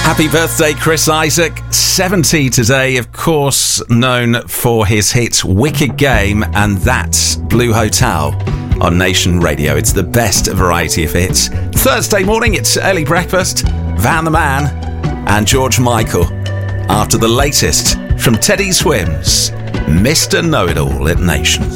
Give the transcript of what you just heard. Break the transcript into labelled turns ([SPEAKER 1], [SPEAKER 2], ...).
[SPEAKER 1] Happy birthday, Chris Isaak. 70 today, of course, known for his hit Wicked Game, and that's Blue Hotel on Nation Radio. It's the best variety of hits. Thursday morning, it's early breakfast. Van the Man and George Michael. After the latest from Teddy Swims, Mr. Know-It-All at Nation.